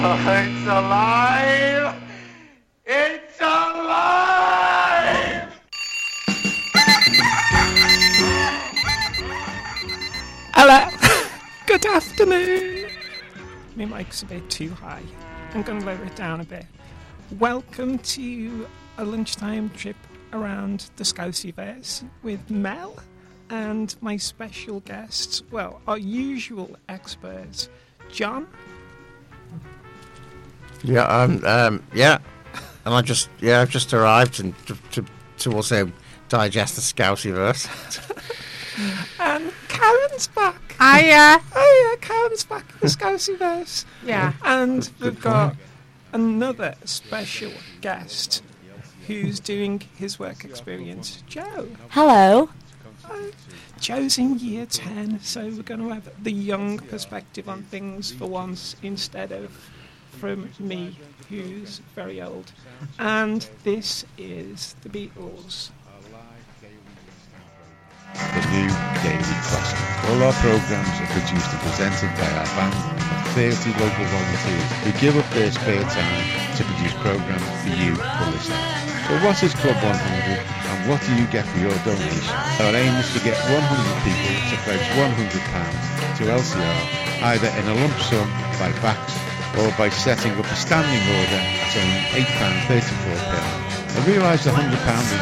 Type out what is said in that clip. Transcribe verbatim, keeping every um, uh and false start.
It's alive! It's alive! Hello! Good afternoon! My mic's a bit too high. I'm going to lower it down a bit. Welcome to a lunchtime trip around the Scousiverse with Mel and my special guests, well, our usual experts, John. Yeah, um, um, yeah, and I just, yeah, I've just arrived and to, to, to also digest the Scousiverse. And Karen's back. Hiya. Oh yeah, Karen's back in the Scousiverse. Yeah. And we've got another special guest who's doing his work experience, Joe. Hello. Uh, Joe's in year ten, so we're going to have the young perspective on things for once instead of from me, who's very old. And this is the Beatles. The new Daily Classic. All our programmes are produced and presented by our band of thirty local volunteers who give up their spare time to produce programmes for you, the listener. So what is Club one hundred and what do you get for your donation? Our aim is to get one hundred people to pledge one hundred pounds to L C R, either in a lump sum by fax or by setting up a standing order at only eight pounds thirty-four. I realise the one hundred pounds is